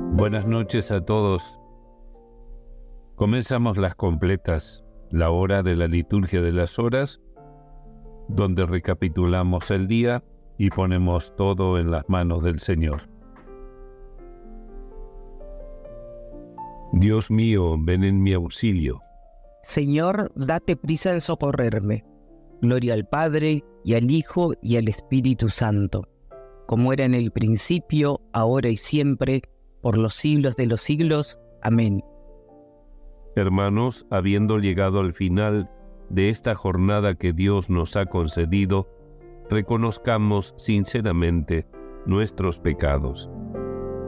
Buenas noches a todos. Comenzamos las completas, la hora de la liturgia de las horas, donde recapitulamos el día y ponemos todo en las manos del Señor. Dios mío, ven en mi auxilio. Señor, date prisa en socorrerme. Gloria al Padre, y al Hijo, y al Espíritu Santo, como era en el principio, ahora y siempre, por los siglos de los siglos. Amén. Hermanos, habiendo llegado al final de esta jornada que Dios nos ha concedido, reconozcamos sinceramente nuestros pecados.